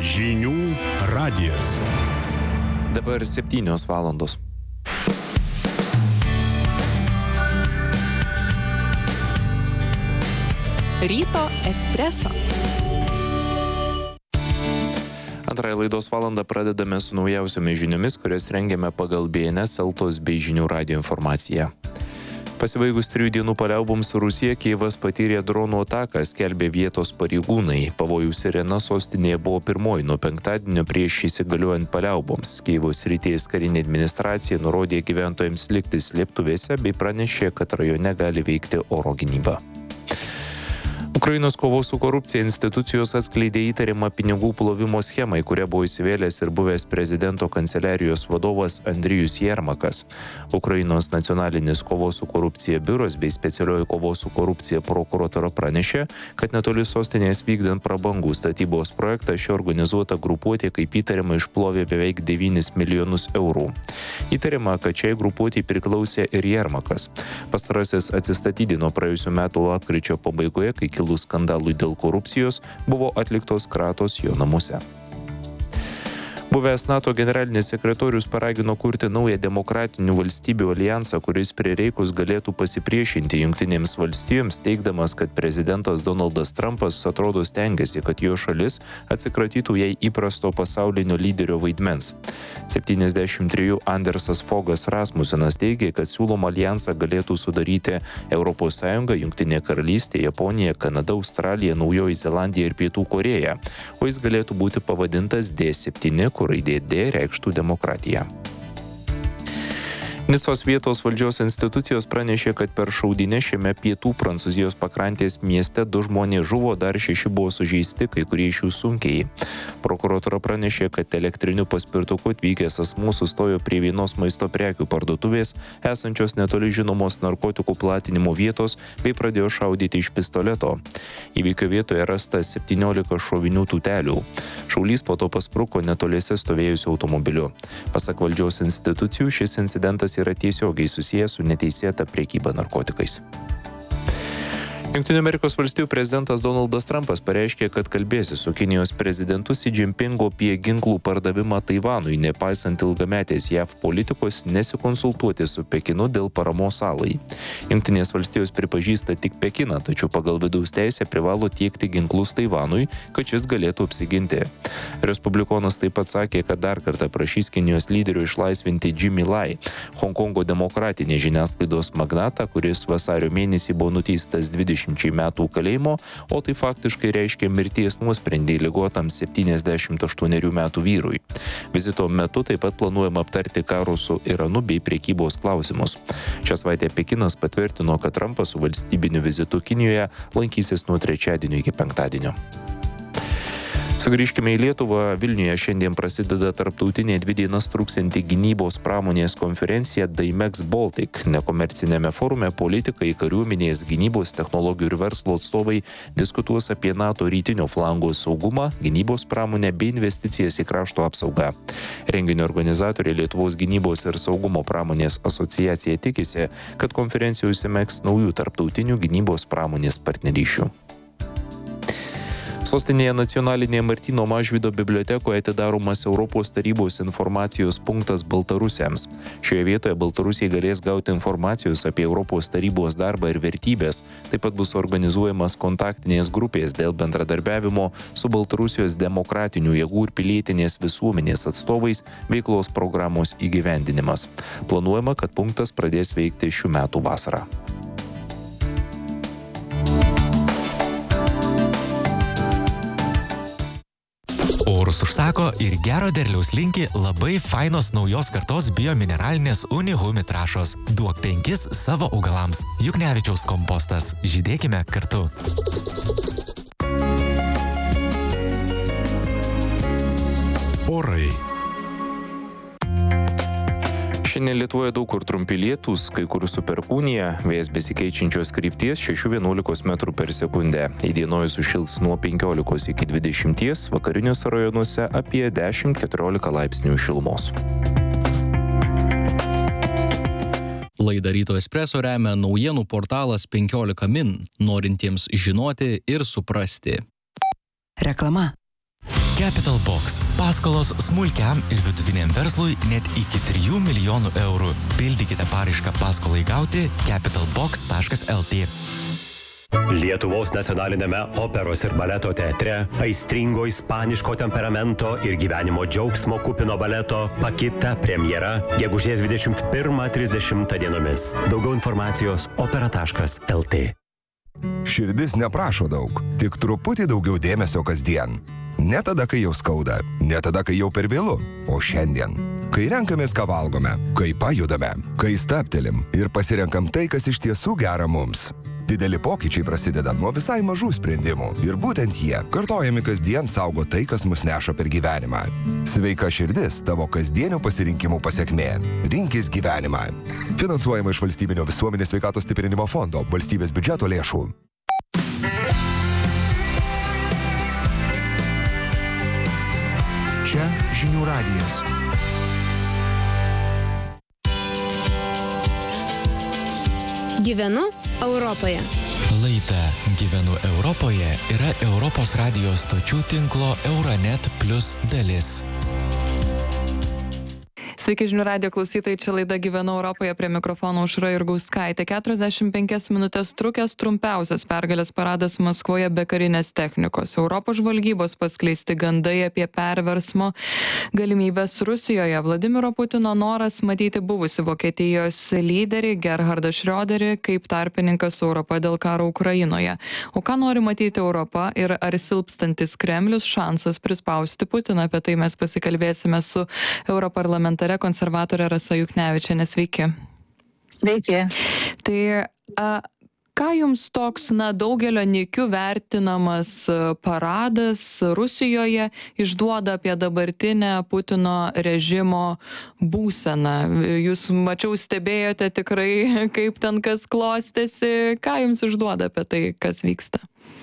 Žinių radijas. Dabar 7 valandos. Ryto espreso. Antrąją laidos valandą pradedame su naujausiomis žiniomis, kurias rengiame pagal BNS, Eltos bei Žinių radijo informaciją. Pasibaigus 3 dienų paliauboms su Rusija, Kijevas patyrė dronų ataką, skelbė vietos pareigūnai. Pavojų sirena sostinėje buvo pirmoji nuo penktadienio prieš įsigaliuojant paliauboms. Kijevo srities karinė administracija nurodė gyventojams likti slėptuvėse bei pranešė, kad rajone gali veikti oro gynyba. Ukrainos kovos su korupcija institucijos atskleidė įtarimą pinigų plovimo schemai, kuria buvo įsivėlęs ir buvęs prezidento kanceliarijos vadovas Andrijus Jermakas. Ukrainos nacionalinis kovos su korupcija biuras bei specialioji kovos su korupcija prokuratūra pranešė, kad netoli sostinės vykdant prabangų statybos projektą ši organizuota grupuotė kaip įtariama išplovė beveik 9 milijonus eurų. Įtariama, kad šiai grupuotei priklausė ir Jermakas. Pastarasis atsistatydino praėjusių metų lapkričio pabaigoje, kai kilus skandalui dėl korupcijos buvo atliktos kratos jo namuose. Buvęs NATO generalinis sekretorius paragino kurti naują demokratinių valstybių alijansą, kuris prireikus galėtų pasipriešinti Jungtinėms valstijoms, teigdamas, kad prezidentas Donaldas Trumpas atrodo stengiasi, kad jo šalis atsikratytų jai įprasto pasaulinio lyderio vaidmens. 73 Andersas Fogas Rasmusenas teigė, kad siūloma alijansą galėtų sudaryti ES, Jungtinė karalystė, Japonija, Kanada, Australija, Naujoji Zelandija ir Pietų Korėja, o jis galėtų būti pavadintas D7, kur raidė D reikštų demokratiją. Nicos vietos valdžios institucijos pranešė, kad per šaudynes šiame pietų Prancūzijos pakrantės mieste 2 žmonės žuvo, dar 6 buvo sužeisti, kai kurie iš jų sunkiai. Prokuratūra pranešė, kad elektriniu paspirtuku atvykęs asmuo sustojo prie vienos maisto prekių parduotuvės, esančios netoli žinomos narkotikų platinimo vietos, bei pradėjo šaudyti iš pistoleto. Įvykio vietoje rasta 17 šovinių tūtelių. Šaulys po to paspruko netoliese stovėjusiu automobiliu. Pasak valdžios institucijų, šis incidentas yra tiesiogiai susijęs su neteisėta prekyba narkotikais. Jungtinių Amerikos valstijų prezidentas Donaldas Trumpas pareiškė, kad kalbėsi su Kinijos prezidentu Xi Jinpingu apie ginklų pardavimą Taivanui, nepaisant ilgametės JAV politikos nesikonsultuoti su Pekinu dėl paramos salai. Jungtinės valstijos pripažįsta tik Pekiną, tačiau pagal vidaus teisę privalo tiekti ginklus Taivanui, kad šis galėtų apsiginti. Respublikonas taip pat sakė, kad dar kartą prašys Kinijos lyderio išlaisvinti Jimmy Lai, Honkongo demokratinės žiniasklaidos magnatą, kuris vasario mėnesį buvo nuteistas 20 metų kalėjimo, o tai faktiškai reiškia mirties nuosprendį ligotam 78 metų vyrui. Vizito metu taip pat planuojama aptarti karo su Iranu bei prekybos klausimus. Šią savaitę Pekinas patvirtino, kad Trumpas su valstybiniu vizitu Kinijoje lankysis nuo trečiadienio iki penktadienio. Sugrįžkime į Lietuvą. Vilniuje šiandien prasideda tarptautinė 2 dienas truksianti gynybos pramonės konferencija Daimex Baltic. Nekomercinėme forume politikai, kariuomenės, gynybos, technologijų ir verslo atstovai diskutuos apie NATO rytinio flango saugumą, gynybos pramonę bei investicijas į krašto apsaugą. Renginio organizatoriai Lietuvos gynybos ir saugumo pramonės asociacija tikisi, kad konferencijoje užsimegs naujų tarptautinių gynybos pramonės partnerysčių. Sostinėje nacionalinėje Martyno Mažvydo bibliotekoje atidaromas Europos tarybos informacijos punktas baltarusiams. Šioje vietoje baltarusiai galės gauti informacijos apie Europos tarybos darbą ir vertybės. Taip pat bus organizuojamas kontaktinės grupės dėl bendradarbiavimo su Baltarusijos demokratinių jėgų ir pilietinės visuomenės atstovais veiklos programos įgyvendinimas. Planuojama, kad punktas pradės veikti šių metų vasarą. Orus užsako ir gero derliaus linki labai fainos naujos kartos biomineralinės Unihumi trąšos. Duok 5 savo augalams. Juknevičiaus kompostas. Žydėkime kartu. Orai. Šiandien Lietuvoje daug kur trumpi lietūs, kai kur su perkūnija, vėjas besikeičiančios krypties 6–11 metrų per sekundę. Įdienojus sušils nuo 15 iki 20, vakariniuose rajonuose apie 10–14 laipsnių šilumos. Laidą Ryto espreso remia naujienų portalas 15 min, norintiems žinoti ir suprasti. Reklama. Capital Box. Paskolos smulkiam ir vidutiniam verslui net iki 3 milijonų eurų. Pildykite paraišką paskolai gauti capitalbox.lt. Lietuvos nacionalinėme operos ir baleto teatre aistringo ispaniško temperamento ir gyvenimo džiaugsmo kupino baleto Pakita premjera gegužės 21-30 dienomis. Daugiau informacijos opera.lt. Širdis neprašo daug, tik truputį daugiau dėmesio kasdien. Ne tada, kai jau skauda, ne tada, kai jau per vėlu, o šiandien. Kai renkamės, ką valgome, kai pajudame, kai stabtelim ir pasirenkam tai, kas iš tiesų gera mums. Dideli pokyčiai prasideda nuo visai mažų sprendimų ir būtent jie, kartojami kasdien, saugo tai, kas mus neša per gyvenimą. Sveika širdis tavo kasdienių pasirinkimų pasekmė. Rinkis gyvenimą. Finansuojama iš Valstybinio visuomenės sveikatos stiprinimo fondo, valstybės biudžeto lėšų. Čia žinių radijas. Gyvenu Europoje. Laida Gyvenu Europoje yra Europos radijos stočių tinklo Euronet Plus dalis. Sveiki žinių radijo klausytojai, čia laida Gyvenu Europoje, prie mikrofono Aušra Jurgauskaitė. 45 minutės trukęs trumpiausias pergalės paradas Maskvoje be karinės technikos. Europos žvalgybos paskleisti gandai apie perversmo galimybės Rusijoje. Vladimiro Putino noras matyti buvusi Vokietijos lyderį Gerhardą Schröderį kaip tarpininkas su Europa dėl karo Ukrainoje. O ką nori matyti Europa ir ar silpstantis Kremlius šansas prispausti Putiną? Apie tai mes pasikalbėsime su europarlamentare konservatorė Rasa Juknevičienė. Sveiki. Sveiki. Tai ką jums toks, daugelio nykių vertinamas paradas Rusijoje išduoda apie dabartinę Putino režimo būseną? Jūs, mačiau, stebėjote tikrai, kaip ten kas klostėsi. Ką jums išduoda apie tai, kas vyksta?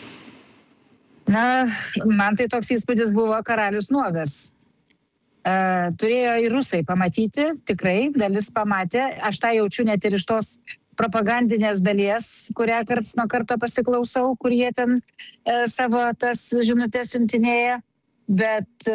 Man tai toks įspūdis buvo karalius nuogas. Turėjo ir rusai pamatyti, tikrai, dalis pamatė. Aš tą jaučiu net ir iš tos propagandinės dalies, kurią karts nuo karto pasiklausau, kur jie ten savo tas žinutės siuntinėja. Bet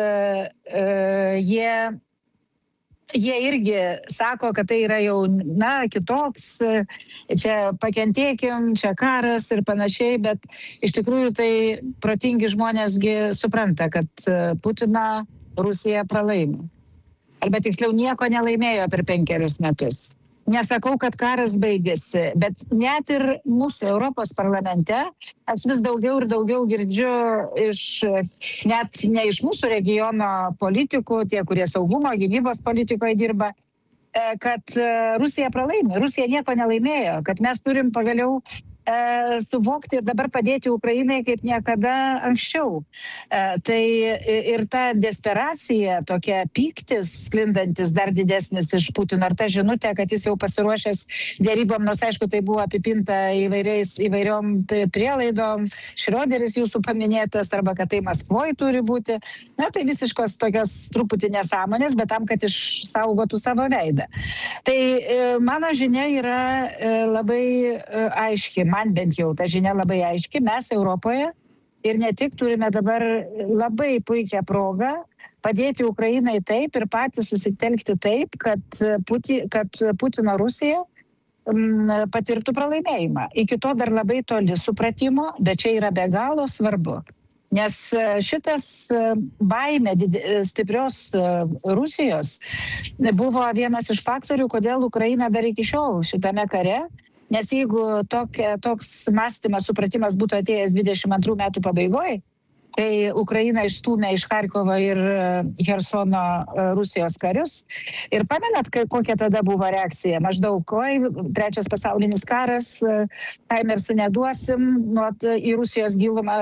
jie irgi sako, kad tai yra jau, kitoks, čia pakentėkim, čia karas ir panašiai, bet iš tikrųjų tai protingi žmonėsgi supranta, kad Putiną Rusija pralaimi. Arba tiksliau nieko nelaimėjo per 5 metus. Nesakau, kad karas baigėsi, bet net ir mūsų Europos parlamente aš vis daugiau ir daugiau girdžiu net ne iš mūsų regiono politikų, tie, kurie saugumo, gynybos politikoje dirba, kad Rusija pralaimi. Rusija nieko nelaimėjo, kad mes turim pagaliau suvokti ir dabar padėti Ukrainai kaip niekada anksčiau. Tai ir ta desperacija, tokia pyktis sklindantis dar didesnis iš Putino, ar ta žinutė, kad jis jau pasiruošęs dėrybom, nors aišku tai buvo apipinta įvairiom prielaidom, Schröderis jūsų paminėtas, arba kad tai Maskvoje turi būti. Tai visiškos tokios truputį nesąmonės, bet tam, kad išsaugotų savo veidą. Tai mano žinia yra labai aiški. Man bent jau ta žinia labai aiški, mes Europoje ir ne tik turime dabar labai puikią progą padėti Ukrainai taip ir patys susitelkti taip, kad Putino Rusija patirtų pralaimėjimą. Iki to dar labai toli supratimo, bet čia yra be galo svarbu. Nes šitas baimė stiprios Rusijos buvo vienas iš faktorių, kodėl Ukraina dar iki šiol šitame kare. Nes jeigu toks mąstymas, supratimas būtų atėjęs 22 metų pabaigoje, kai Ukraina išstūmė iš Charkovo ir Hersono Rusijos karius. Ir pamenat, kokia tada buvo reakcija? Maždaug, trečias pasaulinis karas, Taimersą neduosim, į Rusijos gilumą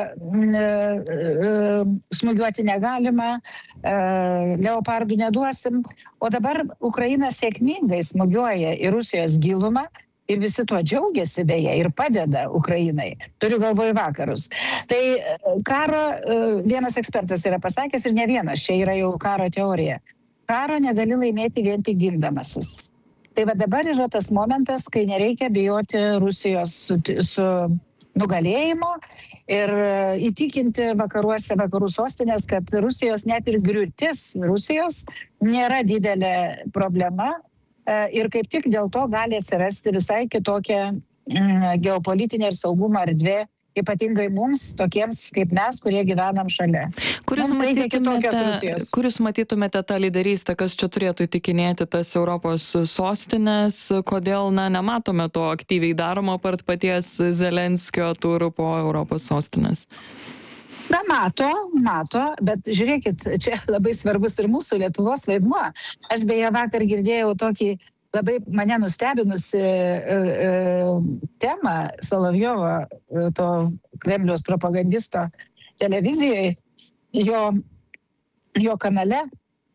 smūgiuoti negalima, leopardų neduosim. O dabar Ukraina sėkmingai smūgiuoja į Rusijos gilumą. Ir visi tuo džiaugiasi beje ir padeda Ukrainai. Turiu galvoje vakarus. Tai karo vienas ekspertas yra pasakęs ir ne vienas, čia yra jau karo teorija. Karo negali laimėti vien tik gindamasis. Tai va dabar yra tas momentas, kai nereikia bijoti Rusijos su nugalėjimo ir įtikinti vakarų sostinės, kad Rusijos net ir griūtis Rusijos nėra didelė problema ir kaip tik dėl to gali atsirasti visai kitokia geopolitinė ir saugumo erdvė, ypatingai mums, tokiems kaip mes, kurie gyvenam šalia. Kur jūs matytumėte tą lyderystę, kas čia turėtų įtikinėti tas Europos sostinės, kodėl nematome to aktyviai daroma apart paties Zelenskio turų po Europos sostinės? Mato, bet žiūrėkit, čia labai svarbus ir mūsų Lietuvos vaidmuo. Aš beje vakar girdėjau tokį labai mane nustebinusi temą Solovjovo, to Kremliaus propagandisto televizijoje, jo kanale,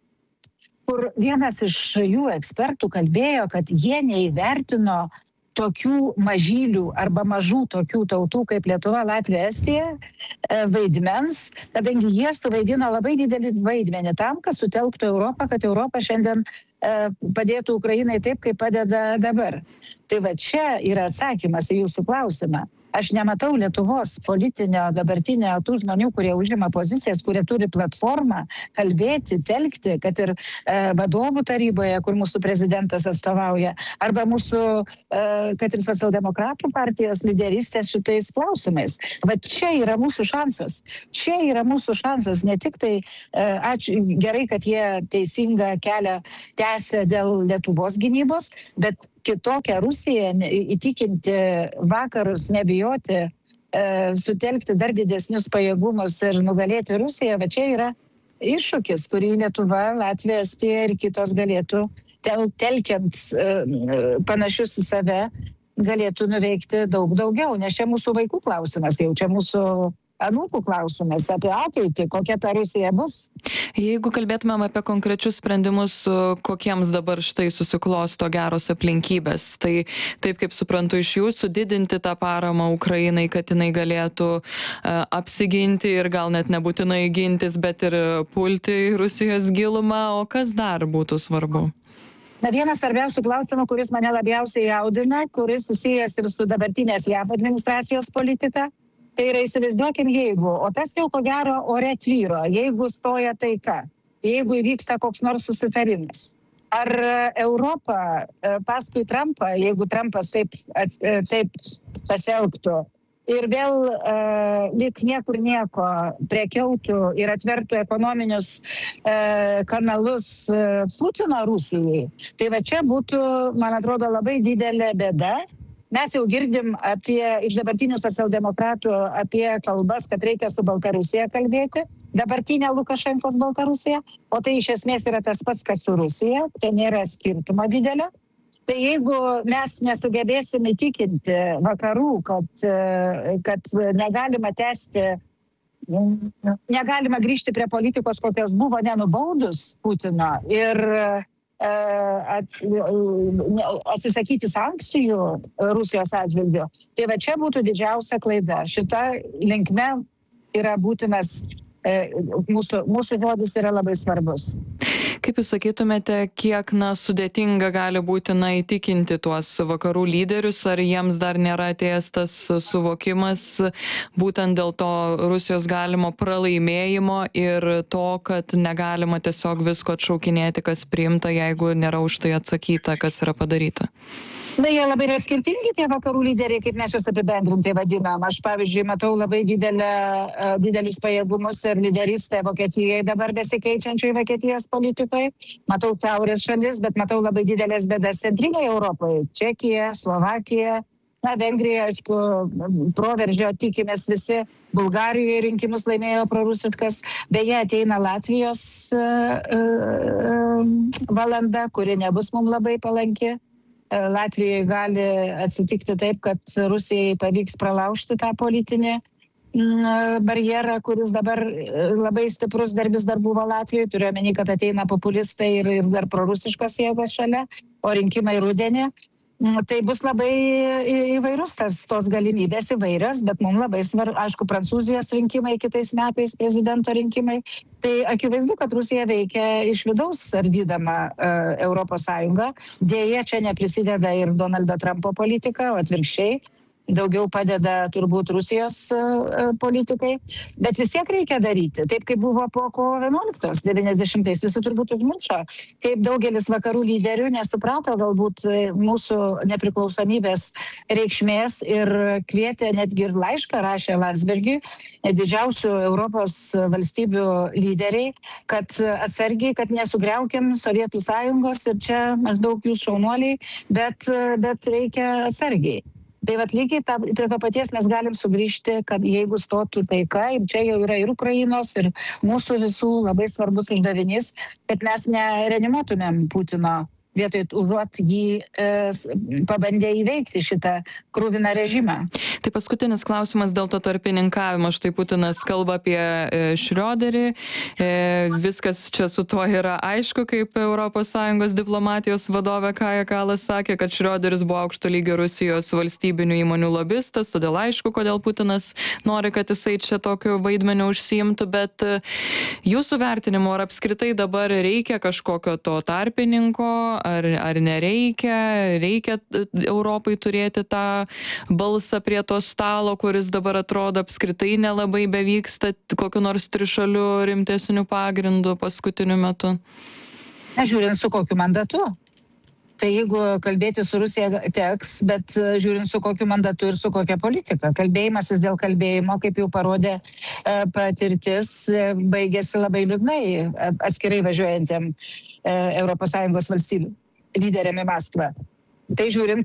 kur vienas iš jų ekspertų kalbėjo, kad jie neįvertino tokių mažylių arba mažų tokių tautų kaip Lietuva, Latvija, Estija vaidmens, kadangi jie suvaidino labai didelį vaidmenį tam, kad sutelktų Europą, kad Europa šiandien padėtų Ukrainai taip, kaip padeda dabar. Tai va čia yra atsakymas į jūsų klausimą. Aš nematau Lietuvos politinio dabartinio tų žmonių, kurie užima pozicijas, kurie turi platformą kalbėti, telkti, kad ir vadovų taryboje, kur mūsų prezidentas atstovauja, arba mūsų, kad ir socialdemokratų partijos lyderystės šitais klausimais. Va čia yra mūsų šansas. Čia yra mūsų šansas. Ne tik tai ačiū, gerai, kad jie teisingą kelią tęsia dėl Lietuvos gynybos, bet kitokią Rusiją įtikinti vakarus, nebijoti, sutelkti dar didesnius pajėgumus ir nugalėti Rusiją, va čia yra iššūkis, kurį Lietuva, Latvija, Estija ir kitos galėtų, telkiant panašius į save, galėtų nuveikti daug daugiau, nes čia mūsų vaikų klausimas, jau čia mūsų anūkų klausimas apie ateitį, kokia ta Rusija bus. Jeigu kalbėtumėm apie konkrečius sprendimus, kokiems dabar štai susiklosto geros aplinkybės, tai taip kaip suprantu iš jūsų, didinti tą paramą Ukrainai, kad jinai galėtų apsiginti ir gal net nebūtinai gintis, bet ir pulti į Rusijos gilumą, o kas dar būtų svarbu? Vienas svarbiausių klausimų, kuris mane labiausiai jaudina, kuris susijęs ir su dabartinės JAV administracijos politika, tai yra įsivaizduokim jeigu, o tas jau ko gero ore tvyro, jeigu stoja taika, jeigu įvyksta koks nors susitarimas. Ar Europa paskui Trumpą, jeigu Trumpas taip pasielgtų ir vėl lyg niekur nieko prekiautų ir atvertų ekonominius kanalus Putino Rusijai, tai va čia būtų, man atrodo, labai didelė bėda. Mes jau girdim iš dabartinių socialdemokratų apie kalbas, kad reikia su Baltarusija kalbėti, dabartinė Lukašenkos Baltarusija, o tai iš esmės yra tas pats, kas su Rusija, tai nėra skirtumo didelio. Tai jeigu mes nesugebėsim įtikinti vakarų, kad negalima tęsti, negalima grįžti prie politikos, kokios buvo nenubaudus Putino ir atsisakyti sankcijų Rusijos atžvilgiu, tai va čia būtų didžiausia klaida. Šita linkme yra būtinas, mūsų žodis yra labai svarbus. Kaip jūs sakytumėte, kiek sudėtinga gali būti įtikinti tuos vakarų lyderius, ar jiems dar nėra atėjęs tas suvokimas būtent dėl to Rusijos galimo pralaimėjimo ir to, kad negalima tiesiog visko atšaukinėti, kas priimta, jeigu nėra už tai atsakyta, kas yra padaryta? Jie labai yra skirtingi tie vakarų lyderiai, kaip mes juos apibendrintai vadinam. Aš, pavyzdžiui, matau labai didelius pajėgumus ir lyderystę Vokietijoje dabar besikeičiančiai Vokietijos politikai. Matau šiaurės šalis, bet matau labai didelės bėdas centrinėje Europoje. Čekija, Slovakija, Vengrija, aišku, proveržio tikimės visi. Bulgarijoje rinkimus laimėjo prorusiškas. Beje, ateina Latvijos valanda, kuri nebus mums labai palanki. Latvijai gali atsitikti taip, kad Rusijai pavyks pralaužti tą politinį barjerą, kuris dabar labai stiprus vis dar buvo Latvijoje. Turiu omeny, kad ateina populistai ir dar prorusiškos jėgos šalia, o rinkimai rudenį. Tai bus labai įvairus tos galimybės įvairios, bet mums labai svarbu, aišku, Prancūzijos rinkimai kitais metais, prezidento rinkimai. Tai akivaizdu, kad Rusija veikia iš vidaus ardydama Europos Sąjungą. Dėja, čia neprisideda ir Donaldo Trumpo politika, o atvirkščiai. daugiau padeda turbūt Rusijos politikai, bet vis tiek reikia daryti. Taip kaip buvo po kovo 11, 90-ais, visi turbūt užmiršo, kaip daugelis vakarų lyderių nesuprato galbūt mūsų nepriklausomybės reikšmės ir kvietė, netgi ir laišką rašė Landsbergiui, didžiausių Europos valstybių lyderiai, kad atsargiai, kad nesugriaukim Sovietų sąjungos ir čia maždaug jūs šaunuoliai, bet reikia atsargiai. Tai vat lygiai prie to paties mes galim sugrįžti, kad jeigu stotų taika, ir čia jau yra ir Ukrainos, ir mūsų visų labai svarbus uždavinys, kad mes nereanimuotumėm Putino vietoj užuot jį pabandę įveikti šitą krūviną režimą. Tai paskutinis klausimas dėl to tarpininkavimo. Štai Putinas kalba apie Šrioderį. Viskas čia su tuo yra aišku, kaip ES diplomatijos vadovė Kaja Kallas sakė, kad Šrioderis buvo aukšto lygio Rusijos valstybinių įmonių lobistas, todėl aišku, kodėl Putinas nori, kad jisai čia tokiu vaidmeniu užsiimtų, bet jūsų vertinimu, ar apskritai dabar reikia kažkokio to tarpininko, ar nereikia, reikia Europai turėti tą balsą prie to stalo, kuris dabar atrodo apskritai nelabai bevyksta kokiu nors trišaliu rimtesniu pagrindu paskutiniu metu? Žiūrint su kokiu mandatu. Tai jeigu kalbėti su Rusija teks, bet žiūrint su kokiu mandatu ir su kokia politika. Kalbėjimasis dėl kalbėjimo, kaip jau parodė patirtis, baigėsi labai liūdnai atskirai važiuojantiem ES valstybių lyderiam į Maskvą. Tai žiūrint,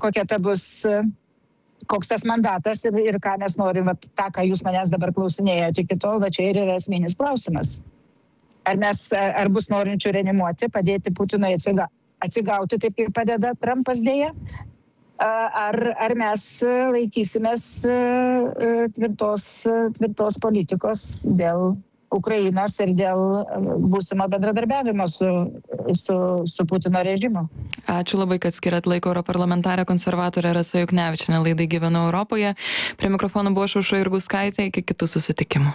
koks tas mandatas ir ką mes norim, tą, ką jūs manęs dabar klausinėjote iki tol, čia ir yra esminis klausimas. Ar bus norinčių reanimuoti, padėti Putinui atsigauti, taip kaip padeda Trumpas dėja, ar mes laikysimės tvirtos politikos dėl Ukrainos ir dėl būsimo bendradarbiavimo su Putino režimu. Ačiū labai, kad skiriat laiko. Europarlamentarė konservatorė Rasa Juknevičienė laidai Gyvenu Europoje. Prie mikrofono buvo Aušra Jurgauskaitė. Iki kitų susitikimų.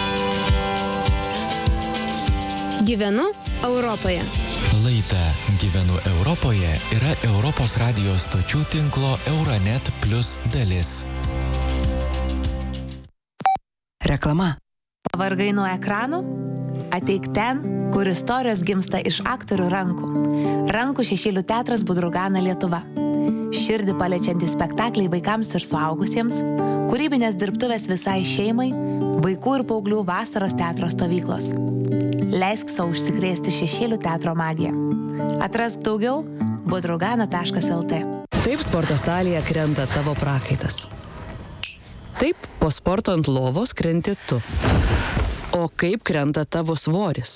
Gyvenu Europoje. Laida Gyvenu Europoje yra Europos radijos stočių tinklo Euronet Plus dalis. Reklama. Pavargai nuo ekranų? Ateik ten, kur istorijos gimsta iš aktorių rankų. Rankų šešėlių teatras Budrugana Lietuva. Širdį paliečiantys spektakliai vaikams ir suaugusiems, kūrybinės dirbtuvės visai šeimai, vaikų ir paauglių vasaros teatro stovyklos. Leisk savo užsikrėsti šešėlių teatro magiją. Atrask daugiau budrugana.lt. Taip sporto salėje krenta tavo prakaitas. Taip, po sporto ant lovos krenti tu. O kaip krenta tavo svoris?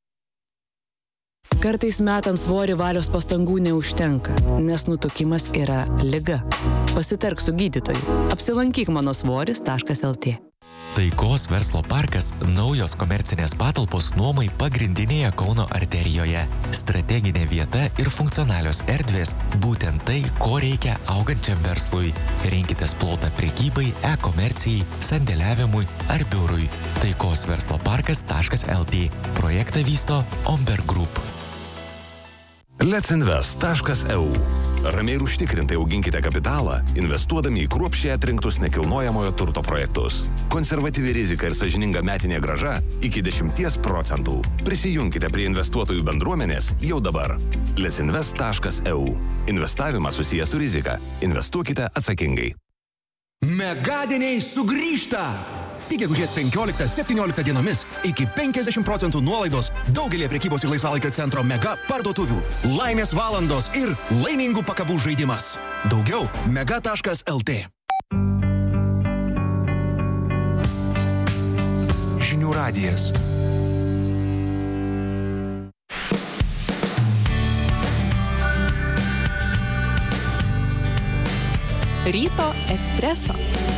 Kartais metant svorį valios pastangų neužtenka, nes nutukimas yra liga. Pasitark su gydytoju. Apsilankyk manosvoris.lt. Taikos verslo parkas – naujos komercinės patalpos nuomai pagrindinėje Kauno arterijoje. Strateginė vieta ir funkcionalios erdvės – būtent tai, ko reikia augančiam verslui. Rinkitės plotą prekybai, e-komercijai, sandėliavimui ar biurui. taikosversloparkas.lt. Projektą vysto Omberg Group. Letsinvest.eu. Ramiai ir užtikrintai auginkite kapitalą, investuodami į kruopščiai atrinktus nekilnojamojo turto projektus. Konservatyvi rizika ir sąžininga metinė grąža iki 10%. Prisijunkite prie investuotojų bendruomenės jau dabar. Letsinvest.eu. Investavimas susijęs su rizika. Investuokite atsakingai. Megadieniai sugrįžta! Tik gegužės 15-17 dienomis iki 50% nuolaidos daugelį prekybos ir laisvalaikio centro Mega parduotuvių. Laimės valandos ir laimingų pakabų žaidimas. Daugiau mega.lt. Žinių radijas. Ryto espreso.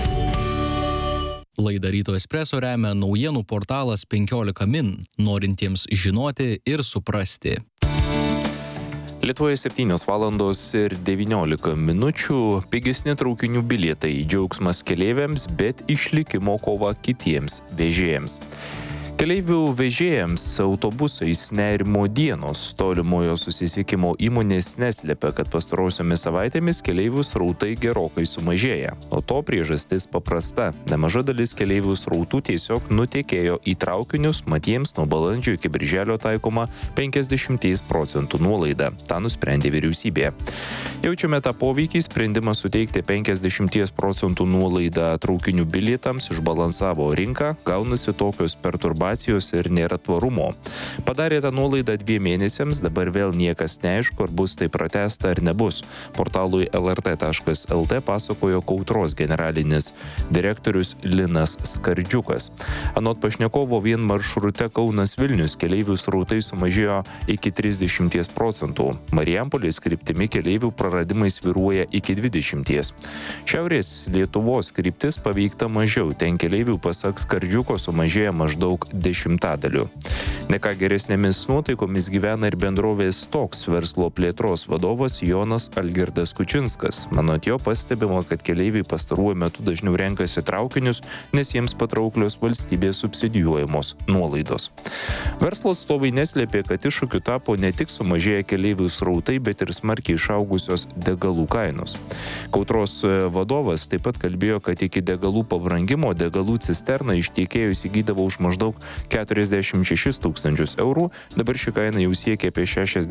Laidą Ryto espreso remia naujienų portalas 15 min, norintiems žinoti ir suprasti. Lietuvoje 7 valandos ir 19 minučių, pigesni traukinių bilietai, džiaugsmas keleiviams, bet išlikimo kova kitiems vežėjams. Keleivių vežėjams autobusais nerimo dienos. Tolimojo susisiekimo įmonės neslėpia, kad pastarosiomis savaitėmis keleivių srautai gerokai sumažėja. O to priežastis paprasta. Nemaža dalis keleivių srautų tiesiog nutekėjo į traukinius, mat jiems nuo balandžio iki birželio taikoma 50% nuolaida. Ta nusprendė vyriausybė. Jaučiame tą poveikį, sprendimas suteikti 50% nuolaidą traukinių bilietams išbalansavo rinką, gaunasi tokios perturbacijos ir nėra tvarumo. Padarė tą nuolaidą 2 mėnesiams, dabar vėl niekas neaišku, ar bus tai pratęsta ar nebus. Portalui lrt.lt pasakojo Kautros generalinis direktorius Linas Skardžiukas. Anot pašnekovo, vien maršrute Kaunas-Vilnius keleivių srautai sumažėjo iki 30%. Marijampolės kryptimi keleivių praradimai svyruoja iki 20%. Šiaurės Lietuvos kryptis paveikta mažiau, ten keleivių pasak Skardžiuko sumažėja maždaug 10%. Ne ką geresnėmis nuotaikomis gyvena ir bendrovės Toks verslo plėtros vadovas Jonas Algirdas Kučinskas. Anot jo pastebima, kad keleiviai pastaruoju metu dažniau renkasi traukinius, nes jiems patrauklios valstybės subsidijuojamos nuolaidos. Verslo atstovai neslėpė, kad iššūkiu tapo ne tik sumažėję keleivių srautai, bet ir smarkiai išaugusios degalų kainos. Kautros vadovas taip pat kalbėjo, kad iki degalų pabrangimo degalų cisterną iš tiekėjų įsigydavo už maždaug 46 tūkstančius eurų, dabar ši kaina jau siekia apie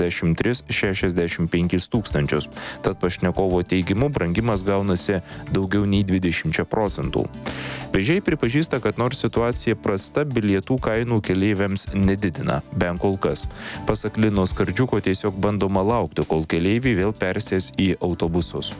63-65 tūkstančius. Tad pašnekovo teigimu brangimas gaunasi daugiau nei 20%. Vežėjai pripažįsta, kad nors situacija prasta, bilietų kainų keleiviams nedidina, bent kol kas. Pasak Lino Skardžiuko, tiesiog bandoma laukti, kol keleiviai vėl persės į autobusus.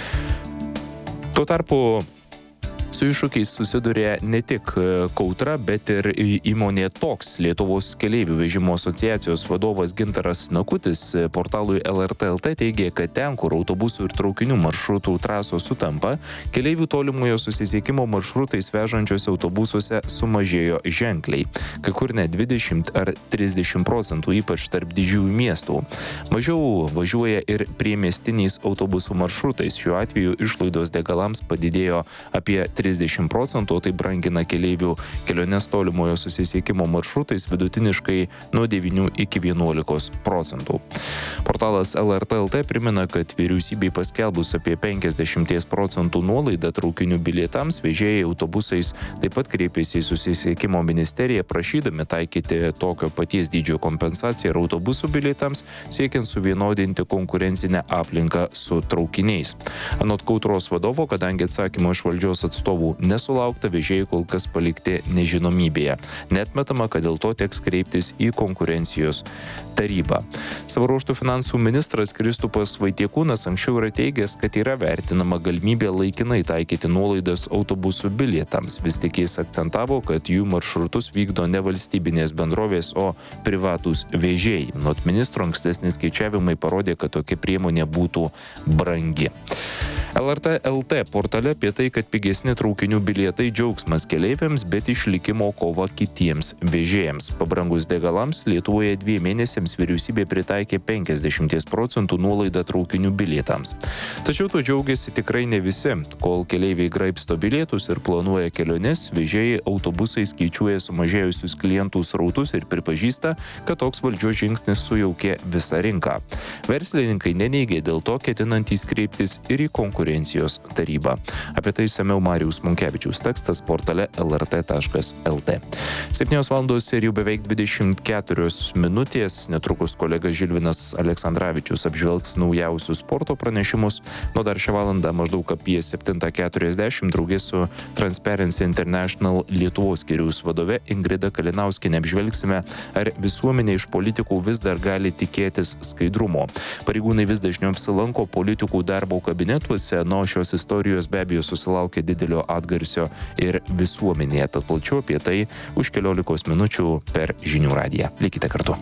Tuo tarpu su iššūkiais susiduria ne tik Kautra, bet ir įmonė Toks. Lietuvos keleivių vežimo asociacijos vadovas Gintaras Nakutis portalui LRT.lt teigė, kad ten, kur autobusų ir traukinių maršrutų trasos sutampa, keleivių tolimojo susisiekimo maršrutais vežančios autobusuose sumažėjo ženkliai. Kai kur net 20 ar 30%, ypač tarp didžiųjų miestų. Mažiau važiuoja ir priemiestiniais autobusų maršrutais. Šiuo atveju išlaidos degalams padidėjo apie 30%, tai brangina keleivių keliones tolimojo susisiekimo maršrutais vidutiniškai nuo 9 iki 11%. Portalas LRT.lt primena, kad vyriausybei paskelbus apie 50% nuolaidą traukinių bilietams, vežėjai autobusais taip pat kreipėsi į susisiekimo ministeriją prašydami taikyti tokio paties dydžio kompensaciją ir autobusų bilietams, siekiant suvienodinti konkurencinę aplinką su traukiniais. Anot Kautros vadovo, kadangi atsakymo iš valdžios atstovų nesulaukta, vežėjai kol kas palikti nežinomybėje. Neatmetama, kad dėl to teks kreiptis į konkurencijos tarybą. Savo ruožtų finansų ministras Kristupas Vaitiekūnas anksčiau yra teigęs, kad yra vertinama galimybė laikinai taikyti nuolaidas autobusų bilietams. Vis tik jis akcentavo, kad jų maršrutus vykdo ne valstybinės bendrovės, o privatūs vežėjai. Not ministro ankstesni skaičiavimai parodė, kad tokia priemonė būtų brangi. LRT.lt portale apie tai, kad pigesni traukinių bilietai džiaugsmas keleiviams, bet išlikimo kova kitiems vežėjams. Pabrangus degalams, Lietuvoje 2 mėnesiams vyriausybė pritaikė 50% nuolaidą traukinių bilietams. Tačiau tuo džiaugiasi tikrai ne visi. Kol keleiviai graibsto bilietus ir planuoja keliones, vežėjai autobusai skaičiuoja sumažėjusius klientų srautus ir pripažįsta, kad toks valdžios žingsnis sujaukė visą rinką. Verslininkai neneigia dėl to ketinantys kreiptis ir į konkurencijos tarybą. Apie tai išsamiau Marijaus Munkevičiaus tekstas portale lrt.lt. 7 valandos ir jau beveik 24 minutės. Netrukus kolega Žilvinas Aleksandravičius apžvelgs naujausius sporto pranešimus. Nuo dar šią valandą maždaug apie 7:40 draugė su Transparency International Lietuvos skyriaus vadove Ingrida Kalinauskienė apžvelgsime, ar visuomenė iš politikų vis dar gali tikėtis skaidrumo. Pareigūnai vis dažniau apsilanko politikų darbo kabinetuose, nuo šios istorijos be abejo susilaukė didelio atgarsio ir visuomenėje. Tad plačiau apie tai už keliolikos minučių per Žinių radiją. Likite kartu.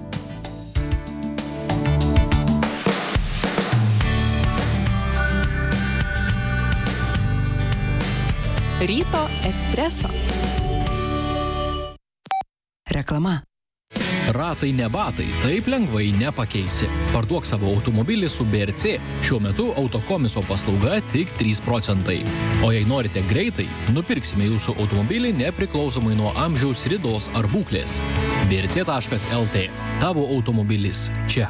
Ryto espreso. Reklama. Ratai ne batai, taip lengvai nepakeisi. Parduok savo automobilį su BRC. Šiuo metu autokomiso paslauga tik 3%. O jei norite greitai, nupirksime jūsų automobilį nepriklausomai nuo amžiaus, ridos ar būklės. brc.lt. Tavo automobilis čia.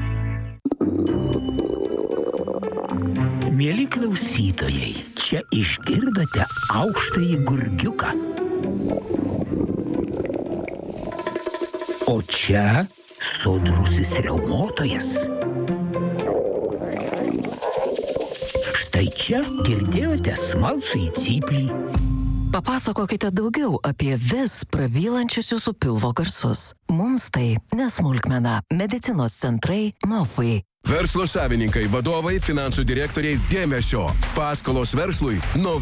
Mieli klausytojai, čia išgirdote aukštąjį gurgiuką. O čia sodrusis riaumotojas. Štai čia girdėjote smalsųjį cyplį. Papasakokite daugiau apie vis prabylančius jūsų pilvo garsus. Mums tai nesmulkmena. Medicinos centrai Novai. Verslo savininkai, vadovai, finansų direktoriai, dėmesio. Paskolos verslui nuo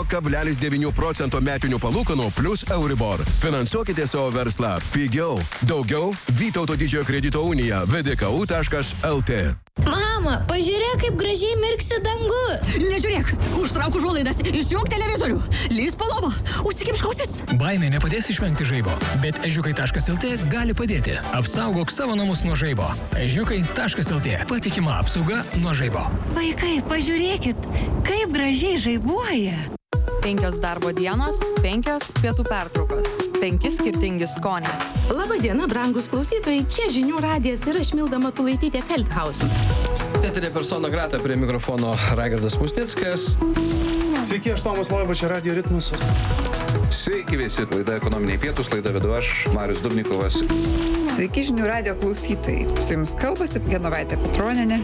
1,9% metinių palūkanų plus Euribor. Finansuokite savo verslą pigiau. Daugiau Vytauto didžiojo kredito unija vdku.lt. Mama, pažiūrėk, kaip gražiai mirksi dangus. Nežiūrėk, užtrauk užuolaidas, išjunk televizorių, lįsk po lovą, užsikimšk ausis. Baimė nepadės išvengti žaibo, bet ežiukai.lt gali padėti. Apsaugok savo namus nuo žaibo. Ežiukai.lt. Patikima apsauga nuo žaibo. Vaikai, pažiūrėkit, kaip gražiai žaibuoja. 5 darbo dienos, 5 pietų pertraukos, 5 skirtingi skoniai. Labadiena, brangus klausytojai, čia Žinių radijas ir aš Milda Matulaitytė Feldhausen. Teatrė persona grata, prie mikrofono Raigardas Musnickas. Sveiki, aš Tomas Loiba, čia Radio Ritmas. Sveiki visi, laida Ekonominiai pietūs, laida vedu aš, Marius Dubnikovas. Sveiki, Žinių radijo klausytojai. Su jumis kalbasi Genovaitė Petronienė.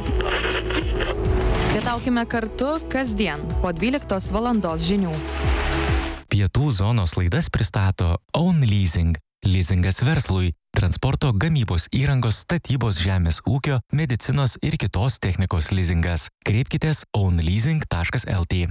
Pietaukime kartu kasdien po 12 valandos žinių. Pietų zonos laidas pristato Own Leasing. Leasingas verslui. Transporto, gamybos įrangos, statybos, žemės ūkio, medicinos ir kitos technikos leasingas. Kreipkitės ownleasing.lt.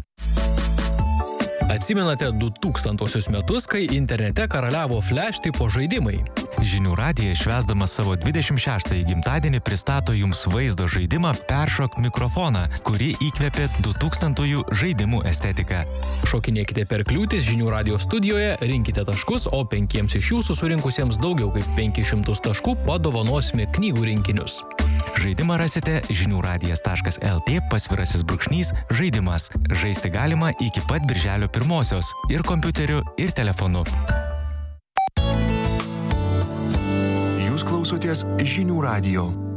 Atsimenate 2000 metus, kai internete karaliavo flash tipo žaidimai. Žinių radija švęsdamas savo 26-ąjį gimtadienį pristato jums vaizdo žaidimą Peršok mikrofoną, kuri įkvėpė 2000-ųjų žaidimų estetiką. Šokinėkite per kliūtis Žinių radijo studijoje, rinkite taškus, o 5 iš jūsų surinkusiems daugiau kaip 500 taškų padovanosime knygų rinkinius. Žaidimą rasite žiniųradijas.lt /žaidimas. Žaisti galima iki pat birželio 1 ir kompiuteriu, ir telefonu. Jūs klausotės Žinių radijo.